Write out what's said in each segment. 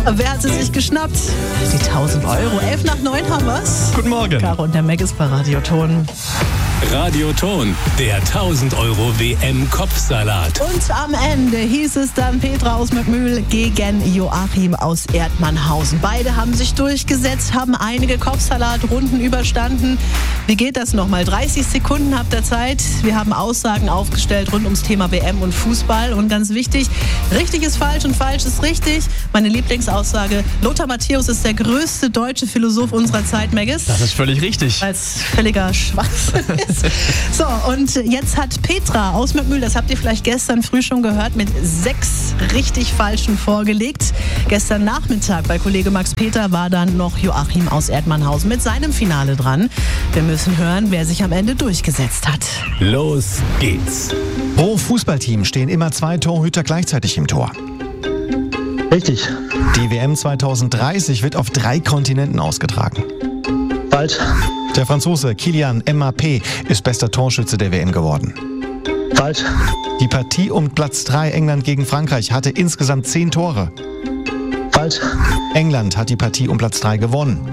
Wer hat sie sich geschnappt? Die 1.000 Euro. 8:55 haben wir's. Guten Morgen. Caro und der Meg ist bei Radioton. Radioton, der 1.000 Euro WM-Kopfsalat. Und am Ende hieß es dann Petra aus Möckmühl gegen Joachim aus Erdmannhausen. Beide haben sich durchgesetzt, haben einige Kopfsalatrunden überstanden. Wie geht das nochmal? 30 Sekunden habt ihr Zeit. Wir haben Aussagen aufgestellt rund ums Thema WM und Fußball. Und ganz wichtig, richtig ist falsch und falsch ist richtig. Meine Lieblingsaussage, Lothar Matthäus ist der größte deutsche Philosoph unserer Zeit, Megis. Das ist völlig richtig. Weil es völliger Schwachsinn ist. So, und jetzt hat Petra aus Möckmühl, das habt ihr vielleicht gestern früh schon gehört, mit 6 richtig falschen vorgelegt. Gestern Nachmittag bei Kollege Max Peter war dann noch Joachim aus Erdmannhausen mit seinem Finale dran. Wir müssen hören, wer sich am Ende durchgesetzt hat. Los geht's. Pro Fußballteam stehen immer 2 Torhüter gleichzeitig im Tor. Richtig. Die WM 2030 wird auf 3 Kontinenten ausgetragen. Falsch. Der Franzose Kylian Mbappé ist bester Torschütze der WM geworden. Falsch. Die Partie um Platz 3 England gegen Frankreich hatte insgesamt 10 Tore. Falsch. England hat die Partie um Platz 3 gewonnen.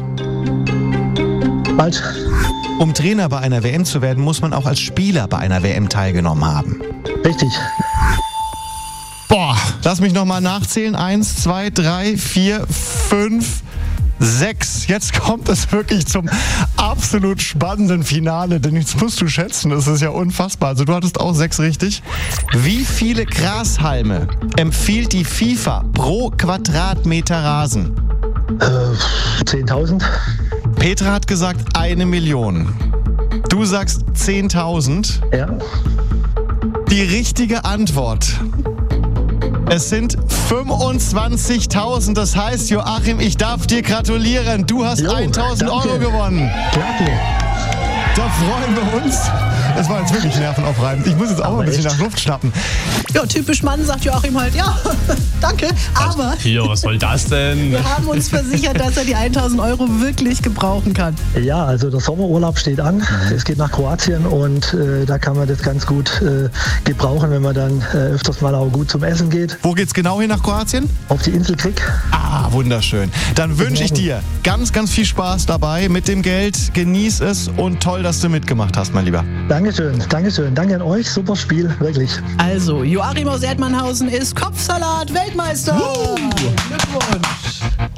Falsch. Um Trainer bei einer WM zu werden, muss man auch als Spieler bei einer WM teilgenommen haben. Richtig. Boah, lass mich nochmal nachzählen. 1, 2, 3, 4, 5, 6. Jetzt kommt es wirklich zum absolut spannenden Finale, denn jetzt musst du schätzen, das ist ja unfassbar. Also du hattest auch 6 richtig. Wie viele Grashalme empfiehlt die FIFA pro Quadratmeter Rasen? 10.000. Petra hat gesagt 1 Million. Du sagst 10.000. Ja. Die richtige Antwort: es sind 25.000. Das heißt, Joachim, ich darf dir gratulieren. Du hast 1.000 Euro gewonnen. Danke. Da freuen wir uns. Das war jetzt wirklich nervenaufreibend. Ich muss jetzt auch mal ein bisschen nach Luft schnappen. Ja, typisch Mann, sagt Joachim halt, ja, danke, aber Ja, was soll das denn? wir haben uns versichert, dass er die 1.000 Euro wirklich gebrauchen kann. Ja, also der Sommerurlaub steht an. Es geht nach Kroatien und da kann man das ganz gut gebrauchen, wenn man dann öfters mal auch gut zum Essen geht. Wo geht's genau hin nach Kroatien? Auf die Insel Krieg. Ah, wunderschön. Dann wünsche ich dir ganz, ganz viel Spaß dabei mit dem Geld. Genieß es und toll, dass du mitgemacht hast, mein Lieber. Dankeschön, Dankeschön. Danke an euch. Super Spiel, wirklich. Also, Joachim aus Erdmannhausen ist Kopfsalat-Weltmeister. Glückwunsch.